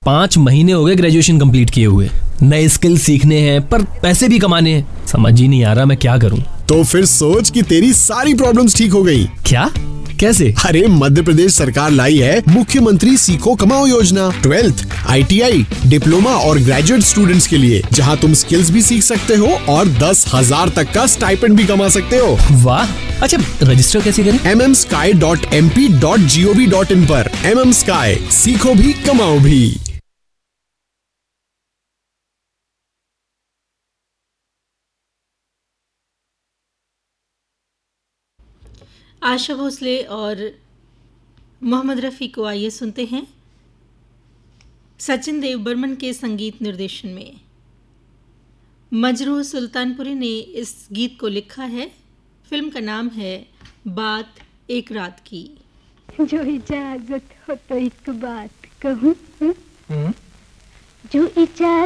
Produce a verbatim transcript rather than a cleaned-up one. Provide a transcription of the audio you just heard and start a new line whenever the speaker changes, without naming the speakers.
पाँच महीने हो गए ग्रेजुएशन कंप्लीट किए हुए, नए स्किल सीखने हैं पर पैसे भी कमाने हैं, समझ ही नहीं आ रहा मैं क्या करूं।
तो फिर सोच कि तेरी सारी प्रॉब्लम्स ठीक हो गई।
क्या? कैसे?
अरे मध्य प्रदेश सरकार लाई है मुख्यमंत्री सीखो कमाओ योजना, twelfth, I T I, diploma और ग्रेजुएट स्टूडेंट्स के लिए, जहां तुम स्किल्स भी सीख सकते हो और दस हजार तक का स्टाइपेंड भी कमा सकते हो।
वाह, अच्छा रजिस्टर कैसे करें?
M M sky dot M P dot G O V dot in पर। एम एम स्काई, सीखो भी कमाओ भी।
आशा भोसले और मोहम्मद रफ़ी को आइए सुनते हैं सचिन देव बर्मन के संगीत निर्देशन में। मजरूह सुल्तानपुरी ने इस गीत को लिखा है। फिल्म का नाम है बात एक रात की।
जो इजाजत हो तो एक बात कहूँ, जो इजाजत